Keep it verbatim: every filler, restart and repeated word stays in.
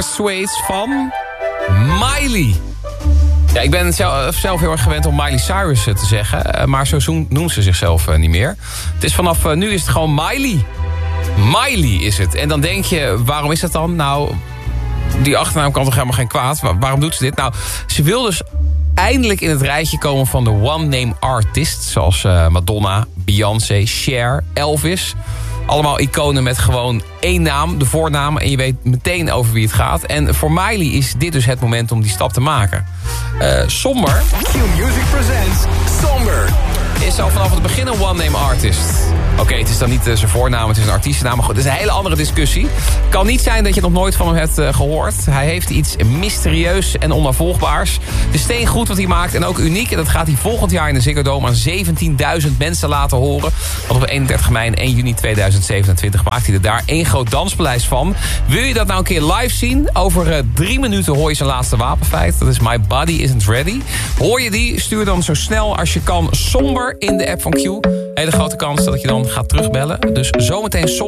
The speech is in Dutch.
Persuades van Miley. Ja, ik ben zelf, zelf heel erg gewend om Miley Cyrus te zeggen. Maar zo noemt ze zichzelf niet meer. Het is vanaf nu is het gewoon Miley. Miley is het. En dan denk je, waarom is dat dan? Nou, die achternaam kan toch helemaal geen kwaad? Waarom doet ze dit? Nou, ze wil dus eindelijk in het rijtje komen van de one-name artists. Zoals uh, Madonna, Beyoncé, Cher, Elvis. Allemaal iconen met gewoon één naam, de voornaam. En je weet meteen over wie het gaat. En voor Miley is dit dus het moment om die stap te maken. Uh, Somber. Q-Music presents Somber. Is al vanaf het begin een one-name artist. Oké, okay, het is dan niet uh, zijn voornaam, het is een artiestennaam. Maar goed, het is een hele andere discussie. Kan niet zijn dat je nog nooit van hem hebt uh, gehoord. Hij heeft iets mysterieus en onnavolgbaars. De steengoed wat hij maakt en ook uniek. En dat gaat hij volgend jaar in de Ziggo Dome aan zeventienduizend mensen laten horen. Want op eenendertig mei en één juni tweeduizend zevenentwintig maakt hij er daar één groot danspaleis van. Wil je dat nou een keer live zien? Over uh, drie minuten hoor je zijn laatste wapenfeit. Dat is My Body Isn't Ready. Hoor je die? Stuur dan zo snel als je kan Somber in de app van Q. Hele grote kans dat je dan gaat terugbellen. Dus zometeen Somber.